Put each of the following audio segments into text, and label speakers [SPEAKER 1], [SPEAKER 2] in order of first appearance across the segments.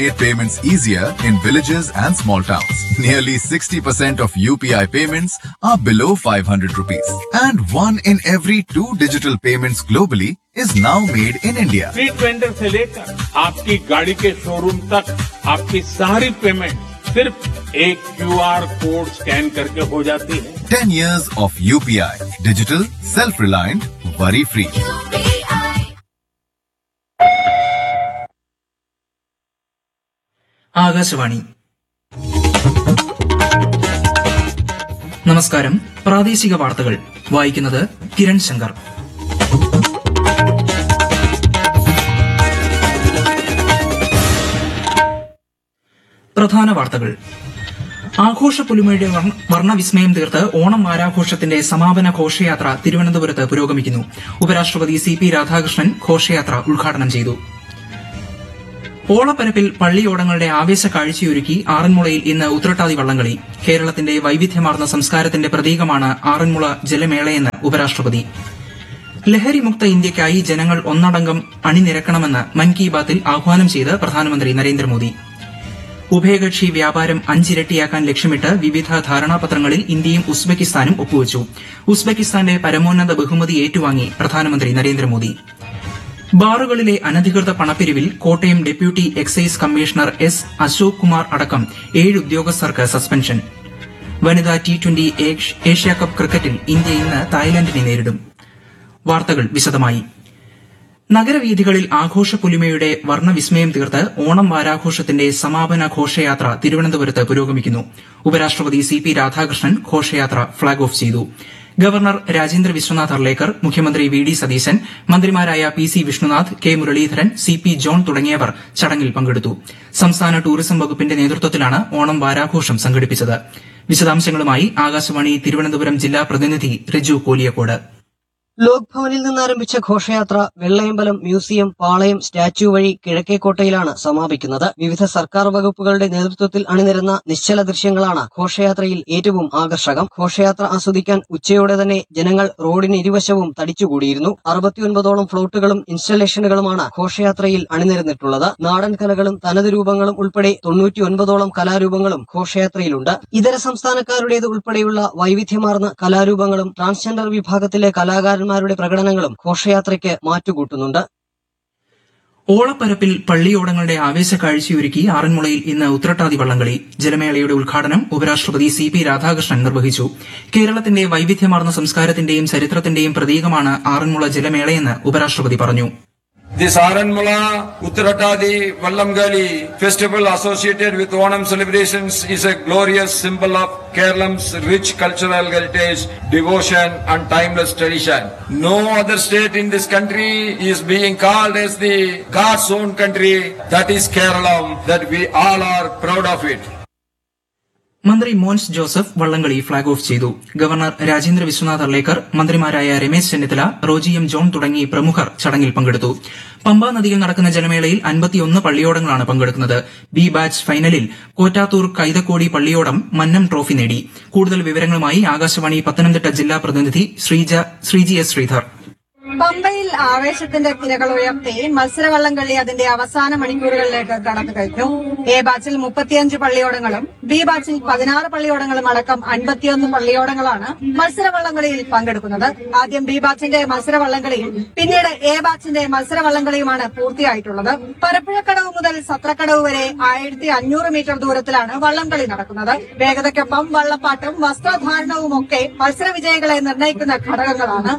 [SPEAKER 1] made payments easier in villages and small towns. Nearly 60% of UPI payments are below 500 rupees. And 1 in every 2 digital payments globally is now made in India.
[SPEAKER 2] Street vendor से लेकर आपकी गाड़ी के showroom तक आपकी सारी payment सिर्फ एक क्यूआर कोड स्कैन करके हो जाती है.
[SPEAKER 1] 10 years of UPI. Digital, self-reliant, worry-free.
[SPEAKER 3] Akashvani. നമസ്കാരം. പ്രാദേശിക വാർത്തകൾ വായിക്കുന്നത് കിരൺ ശങ്കർ. പ്രധാന വാർത്തകൾ. ആഘോഷപ്പൊലിമയുടെ വർണ്ണവിസ്മയം തീർത്ത് ഓണം വാരാഘോഷത്തിന്റെ സമാപന ഘോഷയാത്ര തിരുവനന്തപുരത്ത് പുരോഗമിക്കുന്നു. ഉപരാഷ്ട്രപതി CP രാധാകൃഷ്ണൻ ഘോഷയാത്ര ഉദ്ഘാടനം ചെയ്തു. ഓളപ്പരപ്പിൽ പള്ളിയോടങ്ങളുടെ ആവേശ കാഴ്ചയൊരുക്കി ആറന്മുളയിൽ ഇന്ന് ഉത്രട്ടാതി വള്ളംകളി. കേരളത്തിന്റെ വൈവിധ്യമാർന്ന സംസ്കാരത്തിന്റെ പ്രതീകമാണ് ആറന്മുള ജലമേളയെന്ന് ഉപരാഷ്ട്രപതി. ലഹരിമുക്ത ഇന്ത്യയ്ക്കായി ജനങ്ങൾ ഒന്നടങ്കം അണിനിരക്കണമെന്ന് മൻ കി ബാത്തിൽ ആഹ്വാനം ചെയ്ത് പ്രധാനമന്ത്രി നരേന്ദ്രമോദി. ഉഭയകക്ഷി വ്യാപാരം 5 ഇരട്ടിയാക്കാൻ ലക്ഷ്യമിട്ട് വിവിധ ധാരണാപത്രങ്ങളിൽ ഇന്ത്യയും ഉസ്ബെക്കിസ്ഥാനും ഒപ്പുവച്ചു. ഉസ്ബെക്കിസ്ഥാന്റെ പരമോന്നത ബഹുമതി ഏറ്റുവാങ്ങി പ്രധാനമന്ത്രി നരേന്ദ്രമോദി. ബാറുകളിലെ അനധികൃത പണപ്പിരിവിൽ Kottayam deputy excise commissioner S. Ashok Kumar അടക്കം 7 ഉദ്യോഗസ്ഥർക്ക് സസ്പെൻഷൻ. വനിതാ T20 ഏഷ്യാകപ്പ് ക്രിക്കറ്റിൽ ഇന്ത്യ ഇന്ന് തായ്ലൻഡിനെ നേരിടും. വാർത്തകൾ വിശദമായി. നഗരവീഥികളിൽ ആഘോഷപ്പൊലിമയുടെ വർണ്ണവിസ്മയം തീർത്ത് ഓണം വാരാഘോഷത്തിന്റെ സമാപന ഘോഷയാത്ര തിരുവനന്തപുരത്ത് പുരോഗമിക്കുന്നു. ഉപരാഷ്ട്രപതി CP രാധാകൃഷ്ണൻ ഘോഷയാത്ര ഫ്ളാഗ് ഓഫ് ചെയ്തു. ഗവർണർ രാജേന്ദ്ര വിശ്വനാഥ് അർലേക്കർ, മുഖ്യമന്ത്രി VD സതീശൻ, മന്ത്രിമാരായ PC Vishnunath, K Muraleedharan, CP John തുടങ്ങിയവർ ചടങ്ങിൽ പങ്കെടുത്തു. സംസ്ഥാന ടൂറിസം വകുപ്പിന്റെ നേതൃത്വത്തിലാണ് ഓണം വാരാഘോഷം സംഘടിപ്പിച്ചത്. വിശദാംശങ്ങളുമായി ആകാശവാണി തിരുവനന്തപുരം ജില്ലാ പ്രതിനിധി റിജു കോലിയക്കോട്.
[SPEAKER 4] ലോക് ഭവനിൽ നിന്നാരംഭിച്ച ഘോഷയാത്ര വെള്ളയമ്പലം മ്യൂസിയം, പാളയം, സ്റ്റാച്യു വഴി കിഴക്കേക്കോട്ടയിലാണ് സമാപിക്കുന്നത്. വിവിധ സർക്കാർ വകുപ്പുകളുടെ നേതൃത്വത്തിൽ അണിനിരന്ന നിശ്ചല ദൃശ്യങ്ങളാണ് ഘോഷയാത്രയിൽ ഏറ്റവും ആകർഷകം. ഘോഷയാത്ര ആസ്വദിക്കാൻ ഉച്ചയോടെ തന്നെ ജനങ്ങൾ റോഡിന് ഇരുവശവും തടിച്ചുകൂടിയിരുന്നു. 69ഓളം ഫ്ലോട്ടുകളും ഇൻസ്റ്റലേഷനുകളുമാണ് ഘോഷയാത്രയിൽ അണിനിരന്നിട്ടുള്ളത്. നാടൻ കലകളും തനത് രൂപങ്ങളും ഉൾപ്പെടെ 99ഓളം കലാരൂപങ്ങളും ഘോഷയാത്രയിലുണ്ട്. ഇതര സംസ്ഥാനക്കാരുടേത് ഉൾപ്പെടെയുള്ള വൈവിധ്യമാർന്ന കലാരൂപങ്ങളും ട്രാൻസ്ജെൻഡർ വിഭാഗത്തിലെ കലാകാരന്മാരുടെ പ്രകടനങ്ങളും ഘോഷയാത്രയ്ക്ക് മാറ്റുകൂട്ടുന്നുണ്ട്.
[SPEAKER 3] ഓളപ്പരപ്പിൽ പള്ളിയോടങ്ങളുടെ ആവേശ കാഴ്ചയൊരുക്കി ആറന്മുളയിൽ ഇന്ന് ഉത്രട്ടാതി വള്ളംകളി. ജലമേളയുടെ ഉദ്ഘാടനം ഉപരാഷ്ട്രപതി CP രാധാകൃഷ്ണൻ നിർവഹിച്ചു. കേരളത്തിന്റെ വൈവിധ്യമാർന്ന സംസ്കാരത്തിന്റെയും ചരിത്രത്തിന്റെയും പ്രതീകമാണ് ആറന്മുള ജലമേളയെന്ന് ഉപരാഷ്ട്രപതി പറഞ്ഞു.
[SPEAKER 5] This Aranmula Uttaratadi Vallamgali festival associated with Onam celebrations is a glorious symbol of Kerala's rich cultural heritage, devotion and timeless tradition. No other state in this country is being called as the God's own country. That is Kerala, that we all are proud of it.
[SPEAKER 3] മന്ത്രി Mons Joseph വള്ളംകളി flag off ചെയ്തു. Governor Rajendra Vishwanath Arlekar, മന്ത്രിമാരായ Ramesh Chennithala, Roji M. John തുടങ്ങി പ്രമുഖർ ചടങ്ങിൽ പങ്കെടുത്തു. പമ്പാ നദിയിൽ നടക്കുന്ന ജലമേളയിൽ 51 പള്ളിയോടങ്ങളാണ് പങ്കെടുക്കുന്നത്. B ബാച്ച് ഫൈനലിൽ കോറ്റാത്തൂർ കൈതക്കോടി പള്ളിയോടം മന്നം ട്രോഫി നേടി. കൂടുതൽ വിവരങ്ങളുമായി ആകാശവാണി പത്തനംതിട്ട ജില്ലാ പ്രതിനിധി ശ്രീജി S. ശ്രീധർ.
[SPEAKER 6] പമ്പയിൽ ആവേശത്തിന്റെ തിരകളുയർത്തി മത്സരവള്ളംകളി അതിന്റെ അവസാന മണിക്കൂറുകളിലേക്ക് കടന്നു കഴിഞ്ഞു. A ബാച്ചിൽ 35 പള്ളിയോടങ്ങളും B ബാച്ചിൽ 16 പള്ളിയോടങ്ങളും അടക്കം 51 പള്ളിയോടങ്ങളാണ് മത്സരവള്ളംകളിയിൽ പങ്കെടുക്കുന്നത്. ആദ്യം B ബാച്ചിന്റെ മത്സരവള്ളംകളിയും പിന്നീട് A ബാച്ചിന്റെ മത്സരവള്ളംകളിയുമാണ് പൂർത്തിയായിട്ടുള്ളത്. പരപ്പുഴക്കടവ് മുതൽ സത്രക്കടവ് വരെ 1500 മീറ്റർ ദൂരത്തിലാണ് വള്ളംകളി നടക്കുന്നത്. വേഗതയ്ക്കൊപ്പം വള്ളപ്പാട്ടും വസ്ത്രധാരണവുമൊക്കെ മത്സരവിജയികളെ നിർണ്ണയിക്കുന്ന ഘടകങ്ങളാണ്.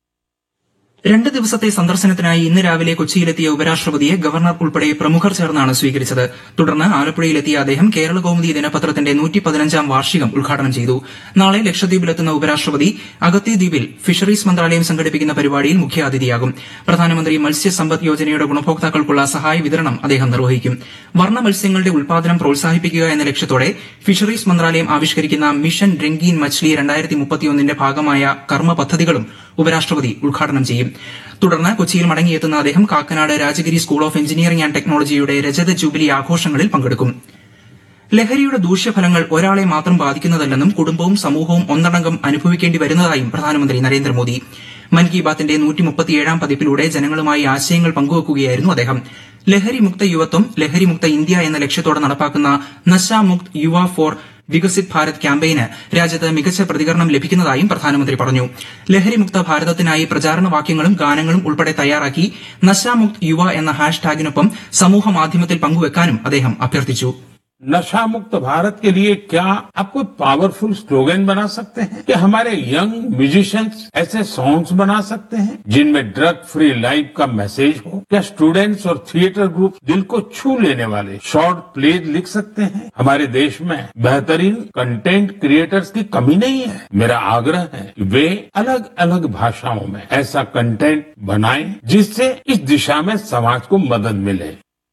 [SPEAKER 3] 2 ദിവസത്തെ സന്ദർശനത്തിനായി ഇന്ന് രാവിലെ കൊച്ചിയിലെത്തിയ ഉപരാഷ്ട്രപതിയെ ഗവർണർ ഉൾപ്പെടെ പ്രമുഖർ ചേർന്നാണ് സ്വീകരിച്ചത്. തുടർന്ന് ആലപ്പുഴയിലെത്തിയ അദ്ദേഹം കേരള കൗമുദി ദിനപത്രത്തിന്റെ 115ാം വാർഷികം ഉദ്ഘാടനം ചെയ്തു. നാളെ ലക്ഷദ്വീപിലെത്തുന്ന ഉപരാഷ്ട്രപതി അഗത്തിദ്വീപിൽ ഫിഷറീസ് മന്ത്രാലയം സംഘടിപ്പിക്കുന്ന പരിപാടിയിൽ മുഖ്യാതിഥിയാകും. പ്രധാനമന്ത്രി മത്സ്യസമ്പദ് യോജനയുടെ ഗുണഭോക്താക്കൾക്കുള്ള സഹായ വിതരണം അദ്ദേഹം നിർവഹിക്കും. വർണ്ണ മത്സ്യങ്ങളുടെ ഉൽപാദനം പ്രോത്സാഹിപ്പിക്കുക എന്ന ലക്ഷ്യത്തോടെ ഫിഷറീസ് മന്ത്രാലയം ആവിഷ്കരിക്കുന്ന മിഷൻ രംഗീൻ മച്ച്ലി 2031ന്റെ ഭാഗമായ കർമ്മ പദ്ധതികളും ഉപരാഷ്ട്രപതി ഉദ്ഘാടനം ചെയ്യും. തുടർന്ന് കൊച്ചിയിൽ മടങ്ങിയെത്തുന്ന അദ്ദേഹം Kakkanad Rajagiri school of engineering and ടെക്നോളജിയുടെ രജത ജൂബിലി ആഘോഷങ്ങളിൽ പങ്കെടുക്കും. ലഹരിയുടെ ദൂഷ്യഫലങ്ങൾ ഒരാളെ മാത്രം ബാധിക്കുന്നതല്ലെന്നും കുടുംബവും സമൂഹവും ഒന്നടങ്കം അനുഭവിക്കേണ്ടി വരുന്നതായും പ്രധാനമന്ത്രി നരേന്ദ്രമോദി. മൻ കി ബാത്തിന്റെ 137ാം പതിപ്പിലൂടെ ജനങ്ങളുമായി ആശയങ്ങൾ പങ്കുവയ്ക്കുകയായിരുന്നു അദ്ദേഹം. ലഹരിമുക്ത യുവത്വം ലഹരിമുക്ത ഇന്ത്യ എന്ന ലക്ഷ്യത്തോടെ നടപ്പാക്കുന്ന നശാമുക്ത് യുവ ഫോർ വികസിത് ഭാരത് ക്യാമ്പയിന് രാജ്യത്ത് മികച്ച പ്രതികരണം ലഭിക്കുന്നതായും പ്രധാനമന്ത്രി പറഞ്ഞു. ലഹരിമുക്ത ഭാരതത്തിനായി പ്രചാരണ വാക്യങ്ങളും ഗാനങ്ങളും ഉൾപ്പെടെ തയ്യാറാക്കി നശാമുക്ത് യുവ എന്ന ഹാഷ്ടാഗിനൊപ്പം സമൂഹ മാധ്യമത്തിൽ പങ്കുവെക്കാനും അദ്ദേഹം അഭ്യർത്ഥിച്ചു.
[SPEAKER 2] नशा मुक्त भारत के लिए क्या आप कोई पावरफुल स्लोगन बना सकते हैं? क्या हमारे यंग म्यूजिशियंस ऐसे सॉन्ग्स बना सकते हैं जिनमें ड्रग फ्री लाइफ का मैसेज हो? क्या स्टूडेंट्स और थिएटर ग्रुप दिल को छू लेने वाले शॉर्ट प्लेज लिख सकते हैं? हमारे देश में बेहतरीन कंटेंट क्रिएटर्स की कमी नहीं है. मेरा आग्रह है कि वे अलग अलग भाषाओं में ऐसा कंटेंट बनाएं जिससे इस दिशा में समाज को मदद मिले.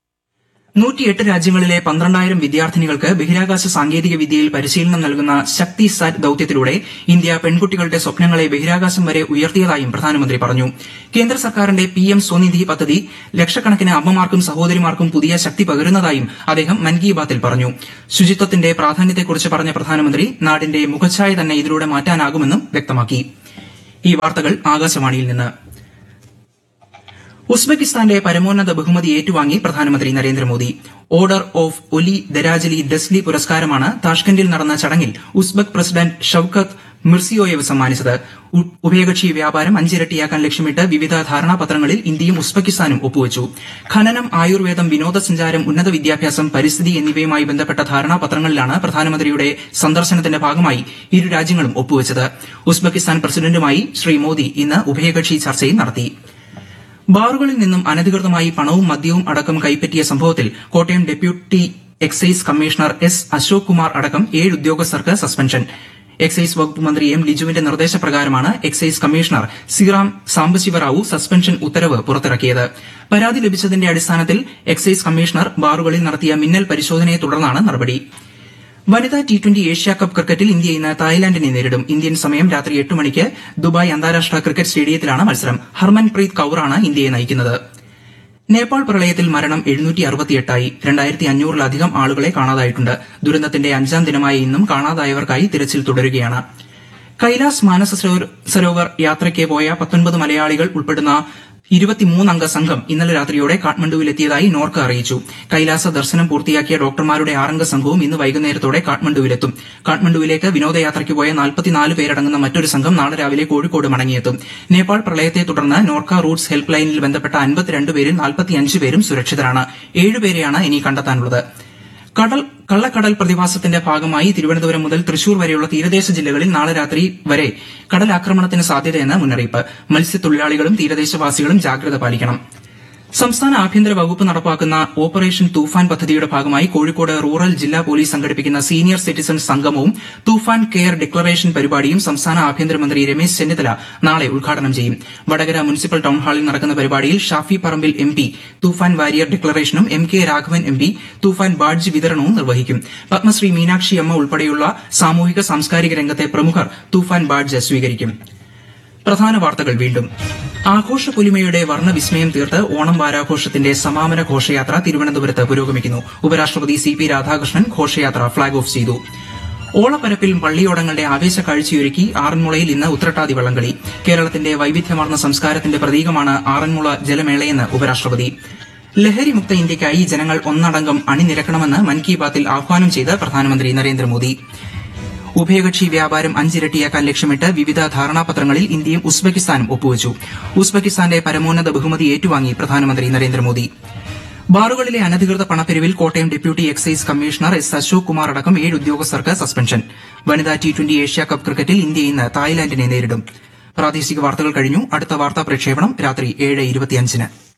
[SPEAKER 3] 108 രാജ്യങ്ങളിലെ 12,000 വിദ്യാർത്ഥിനികൾക്ക് ബഹിരാകാശ സാങ്കേതിക വിദ്യയിൽ പരിശീലനം നൽകുന്ന ശക്തി സാറ്റ് ദൌത്യത്തിലൂടെ ഇന്ത്യ പെൺകുട്ടികളുടെ സ്വപ്നങ്ങളെ ബഹിരാകാശം വരെ ഉയർത്തിയതായും പ്രധാനമന്ത്രി പറഞ്ഞു. കേന്ദ്ര സർക്കാരിന്റെ PM സ്വനിധി പദ്ധതി ലക്ഷക്കണക്കിന് അമ്മമാർക്കും സഹോദരിമാർക്കും പുതിയ ശക്തി പകരുന്നതായും അദ്ദേഹം മൻ കി ബാത്തിൽ പറഞ്ഞു. ശുചിത്വത്തിന്റെ പ്രാധാന്യത്തെക്കുറിച്ച് പറഞ്ഞ പ്രധാനമന്ത്രി നാടിന്റെ മുഖച്ഛായ തന്നെ ഇതിലൂടെ മാറ്റാനാകുമെന്നും വ്യക്തമാക്കി. ഈ വാർത്തകൾ ആകാശവാണിയിൽ നിന്ന്. ഉസ്ബെക്കിസ്ഥാന്റെ പരമോന്നത ബഹുമതി ഏറ്റുവാങ്ങി പ്രധാനമന്ത്രി നരേന്ദ്രമോദി. ഓർഡർ ഓഫ് ഒലി ദരാജലി ദസ്ലി പുരസ്കാരമാണ് താഷ്കന്റിൽ നടന്ന ചടങ്ങിൽ ഉസ്ബെക് പ്രസിഡന്റ് ഷൌക്കത്ത് മിർസിയോയേവ് സമ്മാനിച്ചത്. ഉഭയകക്ഷി വ്യാപാരം 5 ഇരട്ടിയാക്കാൻ ലക്ഷ്യമിട്ട് വിവിധ ധാരണാപത്രങ്ങളിൽ ഇന്ത്യയും ഉസ്ബെക്കിസ്ഥാനും ഒപ്പുവച്ചു. ഖനനം, ആയുർവേദം, വിനോദസഞ്ചാരം, ഉന്നത വിദ്യാഭ്യാസം, പരിസ്ഥിതി എന്നിവയുമായി ബന്ധപ്പെട്ട ധാരണാപത്രങ്ങളിലാണ് പ്രധാനമന്ത്രിയുടെ സന്ദർശനത്തിന്റെ ഭാഗമായി ഇരു രാജ്യങ്ങളും ഒപ്പുവച്ചത്. ഉസ്ബെക്കിസ്ഥാൻ പ്രസിഡന്റുമായി ശ്രീ മോദി ഇന്ന് ഉഭയകക്ഷി ചർച്ചയും നടത്തി. ബാറുകളിൽ നിന്നും അനധികൃതമായി പണവും മദ്യവും അടക്കം കൈപ്പറ്റിയ സംഭവത്തിൽ Kottayam deputy excise commissioner S. Ashok Kumar അടക്കം 7 ഉദ്യോഗസ്ഥർക്ക് സസ്പെൻഷൻ. എക്സൈസ് വകുപ്പ് മന്ത്രി M. ലിജുവിന്റെ നിർദ്ദേശപ്രകാരമാണ് എക്സൈസ് കമ്മീഷണർ സിറാം സാംബശിവറാവു സസ്പെൻഷൻ ഉത്തരവ് പുറത്തിറക്കിയത്. പരാതി ലഭിച്ചതിന്റെ അടിസ്ഥാനത്തിൽ എക്സൈസ് കമ്മീഷണർ ബാറുകളിൽ നടത്തിയ മിന്നൽ പരിശോധനയെ തുടർന്നാണ് നടപടി. വനിതാ T20 ഏഷ്യാകപ്പ് ക്രിക്കറ്റിൽ ഇന്ത്യ ഇന്ന് തായ്ലാന്റിനെ നേരിടും. ഇന്ത്യൻ സമയം രാത്രി 8 മണിക്ക് ദുബായ് അന്താരാഷ്ട്ര ക്രിക്കറ്റ് സ്റ്റേഡിയത്തിലാണ് മത്സരം. ഹർമൻപ്രീത് കൌറാണ് ഇന്ത്യയെ നയിക്കുന്നത്. നേപ്പാൾ പ്രളയത്തിൽ മരണം 768ആയി. 2500-ലധികം ആളുകളെ കാണാതായിട്ടുണ്ട്. ദുരന്തത്തിന്റെ 5ാം ദിനമായ ഇന്നും കാണാതായവർക്കായി തിരച്ചിൽ തുടരുകയാണ്. കൈലാസ് മാനസ സരോവർ യാത്രയ്ക്ക് പോയ 19 മലയാളികൾ ഉൾപ്പെടുന്ന 23-അംഗ സംഘം ഇന്നലെ രാത്രിയോടെ കാഠ്മണ്ഡുവിലെത്തിയതായി നോർക്ക അറിയിച്ചു. കൈലാസ ദർശനം പൂർത്തിയാക്കിയ ഡോക്ടർമാരുടെ 6-അംഗ സംഘവും ഇന്ന് വൈകുന്നേരത്തോടെ കാഠ്മണ്ഡുവിലെത്തും. കാഠ്മണ്ഡുവിലേക്ക് വിനോദയാത്രയ്ക്ക് പോയ 44 പേരടങ്ങുന്ന മറ്റൊരു സംഘം നാളെ രാവിലെ കോഴിക്കോട് മടങ്ങിയെത്തും. നേപ്പാൾ പ്രളയത്തെ തുടർന്ന് നോർക്ക റൂട്ട്സ് ഹെൽപ്പ് ലൈനിൽ ബന്ധപ്പെട്ട 52 പേരിൽ 45 പേരും സുരക്ഷിതരാണ്. 7 പേരെയാണ് ഇനി കണ്ടെത്താനുള്ളത്. കള്ളക്കടൽ പ്രതിഭാസത്തിന്റെ ഭാഗമായി തിരുവനന്തപുരം മുതൽ തൃശൂർ വരെയുള്ള തീരദേശ ജില്ലകളിൽ നാളെ രാത്രി വരെ കടലാക്രമണത്തിന് സാധ്യതയെന്ന് മുന്നറിയിപ്പ്. മത്സ്യത്തൊഴിലാളികളും തീരദേശവാസികളും ജാഗ്രത പാലിക്കണം. സംസ്ഥാന ആഭ്യന്തര വകുപ്പ് നടപ്പാക്കുന്ന ഓപ്പറേഷൻ തൂഫാൻ പദ്ധതിയുടെ ഭാഗമായി കോഴിക്കോട് റൂറൽ ജില്ലാ പോലീസ് സംഘടിപ്പിക്കുന്ന സീനിയർ സിറ്റിസൺ സംഗമവും തൂഫാൻ കെയർ ഡിക്ലറേഷൻ പരിപാടിയും സംസ്ഥാന ആഭ്യന്തരമന്ത്രി രമേശ് ചെന്നിത്തല നാളെ ഉദ്ഘാടനം ചെയ്യും. വടകര മുനിസിപ്പൽ ടൌൺഹാളിൽ നടക്കുന്ന പരിപാടിയിൽ ഷാഫി പറമ്പിൽ MP തൂഫാൻ വാരിയർ ഡിക്ലറേഷനും MK രാഘവൻ MP തൂഫാൻ ബാഡ്ജ് വിതരണവും നിർവഹിക്കും. പത്മശ്രീ മീനാക്ഷി അമ്മ ഉൾപ്പെടെയുള്ള സാമൂഹിക സാംസ്കാരിക രംഗത്തെ പ്രമുഖർ തൂഫാൻ ബാഡ്ജ് സ്വീകരിക്കും. പ്രധാന വാർത്തകൾ വീണ്ടും. ആഘോഷപ്പൊലിമയുടെ വർണ്ണവിസ്മയം തീർത്ത് ഓണം വാരാഘോഷത്തിന്റെ സമാപന ഘോഷയാത്ര തിരുവനന്തപുരത്ത് പുരോഗമിക്കുന്നു. ഉപരാഷ്ട്രപതി CP രാധാകൃഷ്ണൻ ഘോഷയാത്ര ഫ്ളാഗ് ഓഫ് ചെയ്തു. ഓളപ്പരപ്പിൽ പള്ളിയോടങ്ങളുടെ ആവേശ കാഴ്ചയൊരുക്കി ആറന്മുളയിൽ ഇന്ന് ഉത്രട്ടാതി വള്ളംകളി. കേരളത്തിന്റെ വൈവിധ്യമാർന്ന സംസ്കാരത്തിന്റെ പ്രതീകമാണ് ആറന്മുള ജലമേളയെന്ന് ഉപരാഷ്ട്രപതി. ലഹരിമുക്ത ഇന്ത്യയ്ക്കായി ജനങ്ങൾ ഒന്നടങ്കം അണിനിരക്കണമെന്ന് മൻ കി ബാത്തിൽ ആഹ്വാനം ചെയ്ത് പ്രധാനമന്ത്രി നരേന്ദ്രമോദി. ഉഭയകക്ഷി വ്യാപാരം 5 ഇരട്ടിയാക്കാൻ ലക്ഷ്യമിട്ട് വിവിധ ധാരണാപത്രങ്ങളിൽ ഇന്ത്യയും ഉസ്ബെക്കിസ്ഥാനും ഒപ്പുവച്ചു. ഉസ്ബെക്കിസ്ഥാന്റെ പരമോന്നത ബഹുമതി ഏറ്റുവാങ്ങി പ്രധാനമന്ത്രി നരേന്ദ്രമോദി. ബാറുകളിലെ അനധികൃത പണപ്പിരിവിൽ Kottayam deputy excise commissioner S. Ashok Kumar അടക്കം 7 ഉദ്യോഗസ്ഥർക്ക് സസ്പെൻഷൻ. വനിതാ T20 ഏഷ്യാകപ്പ് ക്രിക്കറ്റിൽ ഇന്ത്യ ഇന്ന് തായ്ലാന്റിനെ നേരിടും. പ്രാദേശിക വാർത്തകൾ കഴിഞ്ഞു. അടുത്ത വാർത്താ പ്രക്ഷേപണം രാത്രി 7:25.